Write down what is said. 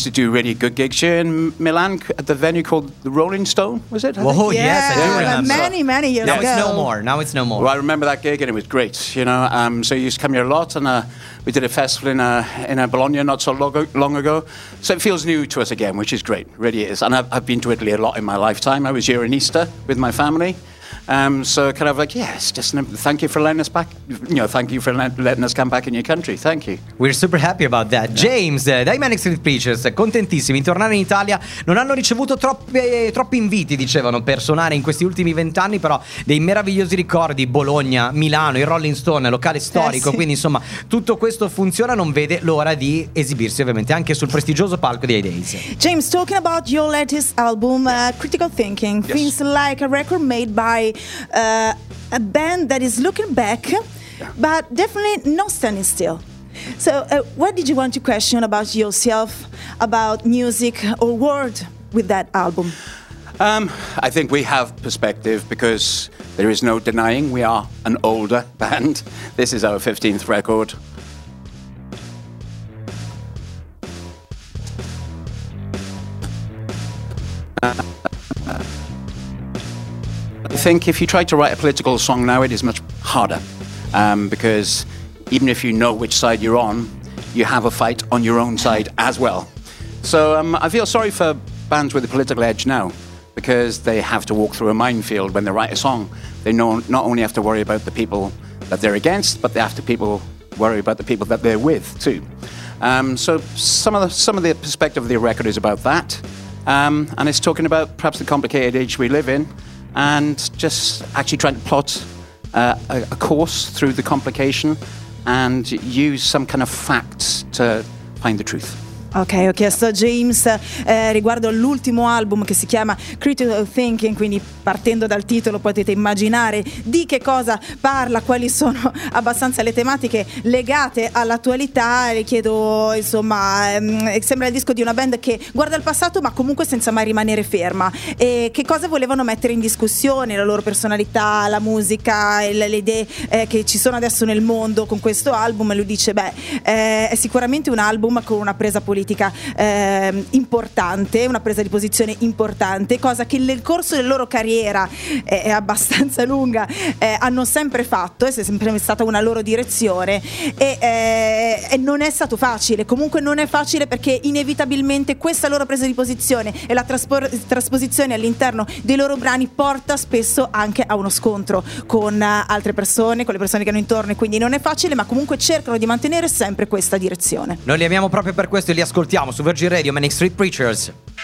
to do really good gigs here in Milan at the venue called the Rolling Stone, was it? Oh, yes, I do remember. Many years Now ago. It's no more. Well, I remember that gig and it was great, you know. So you used to come here a lot, and we did a festival in Bologna not so long ago. So it feels new to us again, which is great, really is. And I've been to Italy a lot in my lifetime. I was here in Easter with my family. So kind of like, yes, just thank you for letting us back. You know, thank you for letting us come back in your country. Thank you. We're super happy about that. James, dai Manic Street Preachers, contentissimi di tornare in Italia. Non hanno ricevuto troppi inviti, dicevano, per suonare in questi ultimi 20 anni, però dei meravigliosi ricordi. Bologna, Milano, il Rolling Stone, locale storico. Sì. Quindi insomma tutto questo funziona. Non vede l'ora di esibirsi ovviamente anche sul prestigioso palco di A-Days. James, talking about your latest album, Critical Thinking, feels like a record made by a band that is looking back, but definitely not standing still. So what did you want to question about yourself, about music or word with that album? I think we have perspective because there is no denying we are an older band. This is our 15th record. I think if you try to write a political song now, it is much harder because even if you know which side you're on, you have a fight on your own side as well. So I feel sorry for bands with a political edge now because they have to walk through a minefield when they write a song. They not only have to worry about the people that they're against, but they have to worry about the people that they're with too. So some of the perspective of the record is about that, and it's talking about perhaps the complicated age we live in, and just actually trying to plot a course through the complication and use some kind of facts to find the truth. Ok, ho chiesto a James riguardo all'ultimo album che si chiama Critical Thinking, quindi partendo dal titolo potete immaginare di che cosa parla, quali sono abbastanza le tematiche legate all'attualità. Le chiedo, insomma, sembra il disco di una band che guarda il passato ma comunque senza mai rimanere ferma. E che cosa volevano mettere in discussione, la loro personalità, la musica, le idee che ci sono adesso nel mondo con questo album. E lui dice, è sicuramente un album con una presa politica importante, una presa di posizione importante, cosa che nel corso della loro carriera è abbastanza lunga hanno sempre fatto, è sempre stata una loro direzione e non è stato facile. Comunque non è facile perché inevitabilmente questa loro presa di posizione e la trasposizione all'interno dei loro brani porta spesso anche a uno scontro con altre persone, con le persone che hanno intorno, e quindi non è facile, ma comunque cercano di mantenere sempre questa direzione. Noi li amiamo proprio per questo e li ascoltiamo su Virgin Radio, Manic Street Preachers.